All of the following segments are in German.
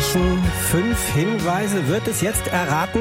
reichen 5 Hinweise. Wird es jetzt erraten?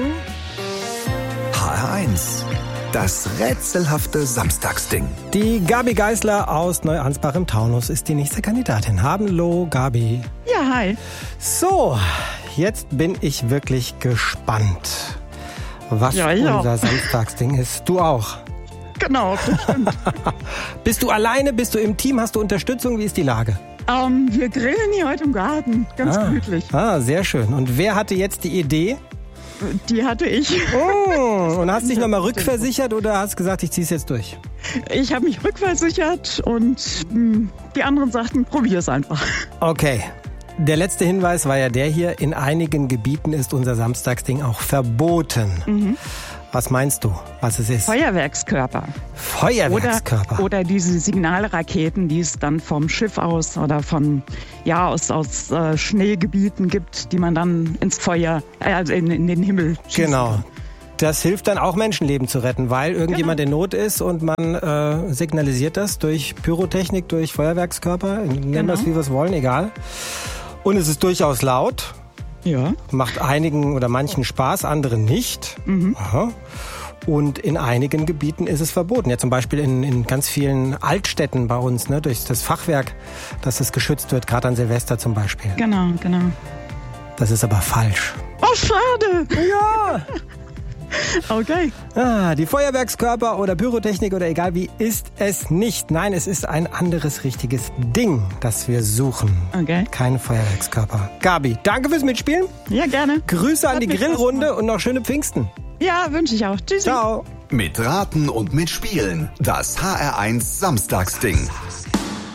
HR1, das rätselhafte Samstagsding. Die Gabi Geisler aus Neuansbach im Taunus ist die nächste Kandidatin. Hallo, Gabi. Ja, hi. So, jetzt bin ich wirklich gespannt, was unser Samstagsding ist. Du auch? Genau, bestimmt. Bist du alleine? Bist du im Team? Hast du Unterstützung? Wie ist die Lage? Wir grillen hier heute im Garten. Ganz gemütlich. Sehr schön. Und wer hatte jetzt die Idee? Die hatte ich. Oh, und hast dich nochmal rückversichert oder hast gesagt, ich zieh's jetzt durch? Ich habe mich rückversichert und die anderen sagten, probier's einfach. Okay. Der letzte Hinweis war ja der hier, in einigen Gebieten ist unser Samstagsding auch verboten. Mhm. Was meinst du, was es ist? Feuerwerkskörper. Feuerwerkskörper. Oder diese Signalraketen, die es dann vom Schiff aus oder von aus Schneegebieten gibt, die man dann ins Feuer, also in den Himmel schießt. Genau. Das hilft dann auch, Menschenleben zu retten, weil irgendjemand in Not ist und man signalisiert das durch Pyrotechnik, durch Feuerwerkskörper. Nennen wir es, wie wir es wollen, egal. Und es ist durchaus laut. Ja. Macht einigen oder manchen Spaß, anderen nicht. Mhm. Aha. Und in einigen Gebieten ist es verboten. Ja, zum Beispiel in ganz vielen Altstädten bei uns, ne, durch das Fachwerk, dass es geschützt wird, gerade an Silvester zum Beispiel. Genau. Das ist aber falsch. Oh, schade. Ja. Okay. Die Feuerwerkskörper oder Pyrotechnik oder egal wie ist es nicht. Nein, es ist ein anderes richtiges Ding, das wir suchen. Okay. Kein Feuerwerkskörper. Gabi, danke fürs Mitspielen. Ja, gerne. Grüße an die Grillrunde und noch schöne Pfingsten. Ja, wünsche ich auch. Tschüssi. Ciao. Mit Raten und Mitspielen. Das HR1 Samstagsding.